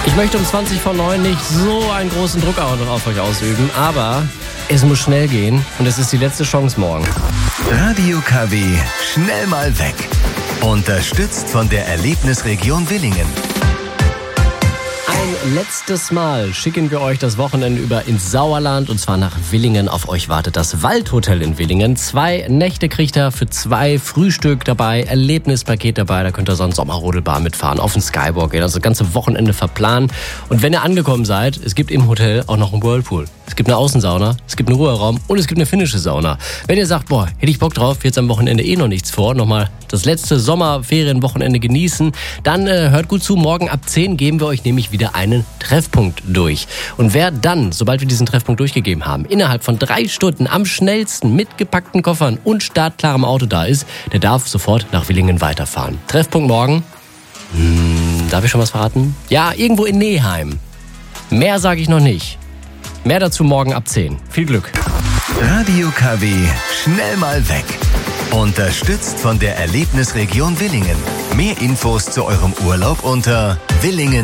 Ich möchte um 20:09 nicht so einen großen Druck auf euch ausüben, aber es muss schnell gehen und es ist die letzte Chance morgen. Radio KW, schnell mal weg. Unterstützt von der Erlebnisregion Willingen. Ein letztes Mal schicken wir euch das Wochenende über ins Sauerland und zwar nach Willingen. Auf euch wartet das Waldhotel in Willingen. 2 Nächte kriegt ihr für 2, Frühstück dabei, Erlebnispaket dabei. Da könnt ihr so einen Sommerrodelbahn mitfahren, auf den Skywalk gehen, also das ganze Wochenende verplanen. Und wenn ihr angekommen seid, es gibt im Hotel auch noch einen Whirlpool. Es gibt eine Außensauna, es gibt einen Ruheraum und es gibt eine finnische Sauna. Wenn ihr sagt, boah, hätte ich Bock drauf, jetzt am Wochenende noch nichts vor, nochmal das letzte Sommerferienwochenende genießen, dann hört gut zu, morgen ab 10 geben wir euch nämlich wieder einen Treffpunkt durch. Und wer dann, sobald wir diesen Treffpunkt durchgegeben haben, innerhalb von 3 Stunden am schnellsten mit gepackten Koffern und startklarem Auto da ist, der darf sofort nach Willingen weiterfahren. Treffpunkt morgen, darf ich schon was verraten? Ja, irgendwo in Neheim. Mehr sage ich noch nicht. Mehr dazu morgen ab 10. Viel Glück. Radio KW, schnell mal weg. Unterstützt von der Erlebnisregion Willingen. Mehr Infos zu eurem Urlaub unter willingen-.